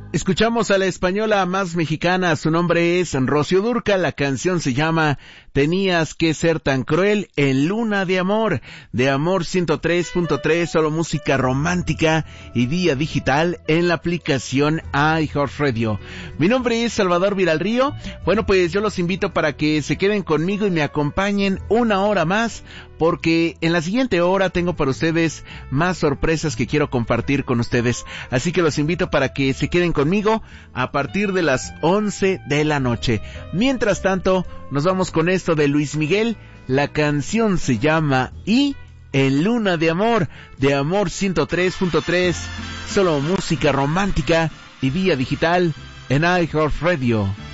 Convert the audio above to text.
Escuchamos a la española más mexicana, su nombre es Rocío Dúrcal, la canción se llama Tenías que ser tan cruel en Luna de Amor 103.3, solo música romántica y vía digital en la aplicación iHeartRadio. Mi nombre es Salvador Viralrío. Bueno, pues yo los invito para que se queden conmigo y me acompañen una hora más, porque en la siguiente hora tengo para ustedes más sorpresas que quiero compartir con ustedes. Así que los invito para que se queden conmigo a partir de las 11 de la noche. Mientras tanto, nos vamos con esto de Luis Miguel. La canción se llama Y en Luna de Amor 103.3, solo música romántica y vía digital en iHeartRadio.